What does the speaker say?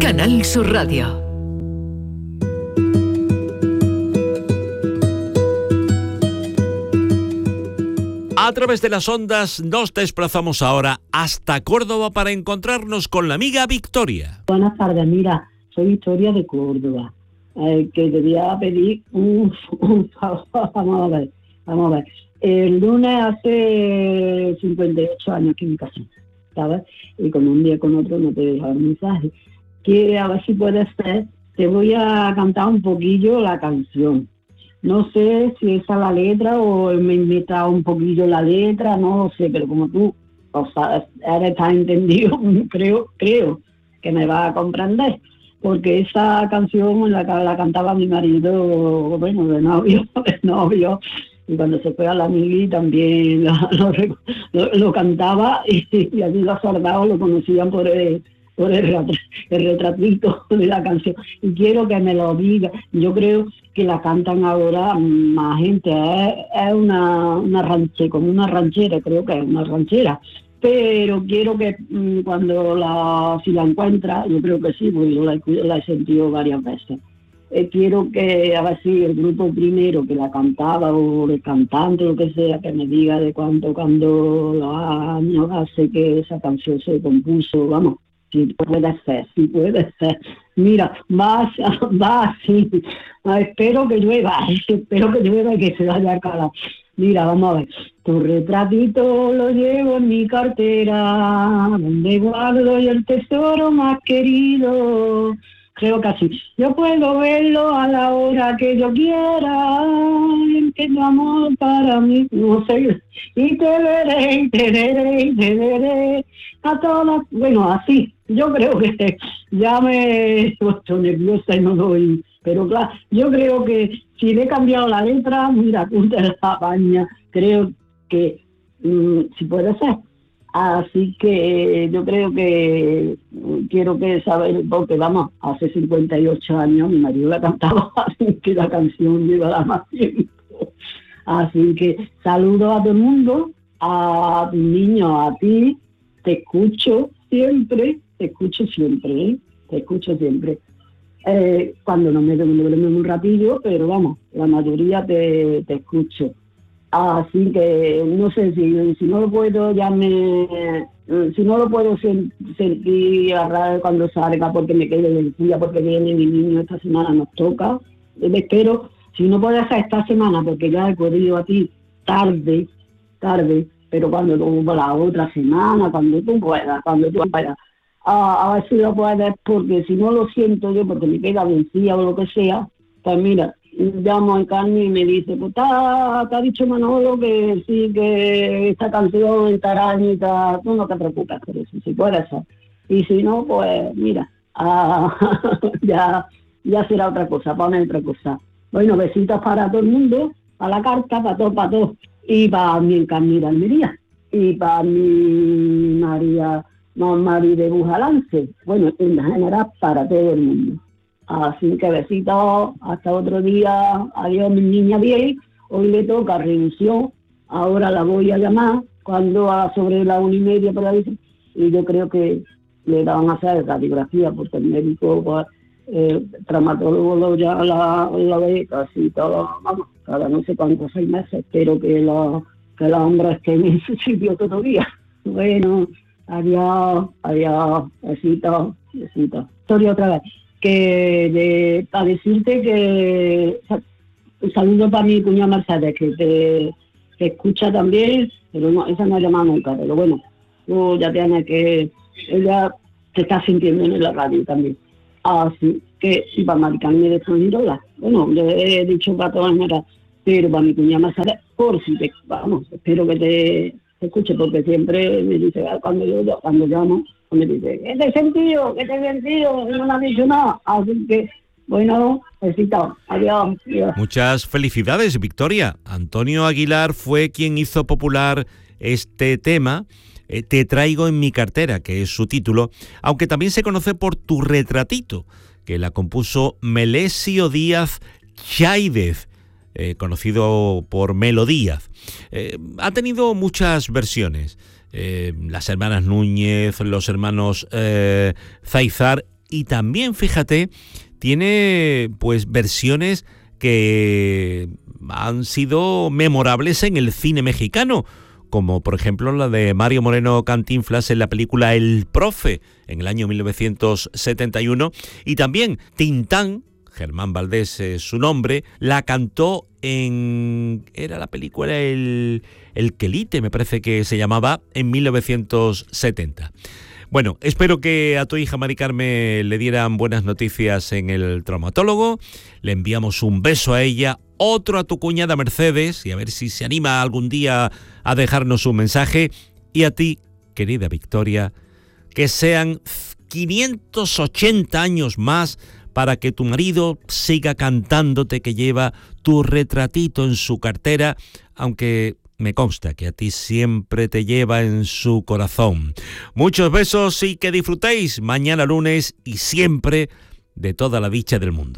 Canal Sur Radio. A través de las ondas nos desplazamos ahora hasta Córdoba para encontrarnos con la amiga Victoria. Buenas tardes, mira, soy Victoria de Córdoba, que debía pedir un favor. Vamos a ver. El lunes hace 58 años que me casé, ¿sabes? Y con un día con otro no te dejo el mensaje. Que a ver si puede ser, te voy a cantar un poquillo la canción. No sé si esa es la letra o me he inventado un poquillo la letra, no lo sé, pero como tú, o sea, eres tan entendido, creo que me vas a comprender, porque esa canción la cantaba mi marido, bueno, de novio, y cuando se fue a la mili también lo cantaba, y allí los soldados lo conocían por el retratito de la canción, y quiero que me lo diga. Yo creo que la cantan ahora más gente, es una ranchera, como una ranchera, creo que es una ranchera, pero quiero que si la encuentra, yo creo que sí, porque yo la he sentido varias veces. Quiero que, a ver si el grupo primero que la cantaba, o el cantante, lo que sea, que me diga de cuando los años hace que esa canción se compuso, vamos. Sí puede ser. Mira, va así. Espero que llueva y que se vaya a calar. Mira, vamos a ver. Tu retratito lo llevo en mi cartera, donde guardo yo el tesoro más querido. Creo que así. Yo puedo verlo a la hora que yo quiera, que tu amor para mí, no sé, y te veré a todas, bueno, así. Yo creo que ya me he puesto nerviosa y no doy, pero claro, yo creo que si le he cambiado la letra, mira, tú te la bañas, creo que si puede ser. Así que yo creo que quiero que saber, porque vamos, hace 58 años mi marido la cantaba, así que la canción lleva más tiempo. Así que saludo a todo el mundo, a tus niños, a ti, te escucho siempre. Cuando no me duerme un ratillo, pero vamos, la mayoría te escucho. Así que no sé si no lo puedo si no lo puedo sentir a radio cuando salga, porque me quede del día, porque viene mi niño esta semana, nos toca. Espero, si no puede ser esta semana, porque ya he podido a ti tarde, pero cuando la otra semana, cuando tú puedas. A ver si lo puedes, porque si no lo siento yo, porque me queda vencida o lo que sea, pues mira, llamo a Carmen y me dice, pues te ha dicho Manolo que sí, que esta canción estará añita, tú no te preocupes por eso, si puede ser. Y si no, pues mira, ya será otra cosa, poner otra cosa. Bueno, besitos para todo el mundo, para la carta, para todos, y para mi Carmen de Almería, y para mi Mari de Bujalance, bueno, en general para todo el mundo. Así que besitos, hasta otro día, adiós mi niña bien, hoy le toca revisión, ahora la voy a llamar sobre la 1:30 por ahí, y yo creo que le van a hacer radiografía, porque el médico, pues, traumatólogo ya la ve casi todo, vamos, cada no sé cuántos 6 meses, espero que los hombres estén en su sitio todavía. Bueno, adiós, besitos. Historia otra vez. Para decirte que un saludo para mi cuñada Mercedes, que te escucha también, pero no, esa no ha llamado nunca, pero bueno, tú ya tienes que, ella te está sintiendo en la radio también. Así que, y para marcarme de Fuengirola, bueno, yo he dicho para todas maneras, pero para mi cuñada Mercedes, por si espero que te escuche, porque siempre me dice, cuando llamo, me dice, ¿qué te he sentido? No me ha dicho nada. Así que, bueno, besito. Adiós. Muchas felicidades, Victoria. Antonio Aguilar fue quien hizo popular este tema, Te traigo en mi cartera, que es su título, aunque también se conoce por Tu retratito, que la compuso Melesio Díaz Cháidez, conocido por Melo Díaz. Ha tenido muchas versiones. Las hermanas Núñez, los hermanos Zaizar y también, fíjate, tiene pues versiones que han sido memorables en el cine mexicano, como por ejemplo la de Mario Moreno Cantinflas en la película El Profe, en el año 1971, y también Tintán, Germán Valdés es su nombre, la cantó era la película El Quelite, me parece que se llamaba, en 1970. Bueno, espero que a tu hija Mari Carmen le dieran buenas noticias en el traumatólogo. Le enviamos un beso a ella, otro a tu cuñada Mercedes, y a ver si se anima algún día a dejarnos un mensaje. Y a ti, querida Victoria, que sean 580 años más para que tu marido siga cantándote, que lleva tu retratito en su cartera, aunque me consta que a ti siempre te lleva en su corazón. Muchos besos y que disfrutéis mañana lunes y siempre de toda la dicha del mundo.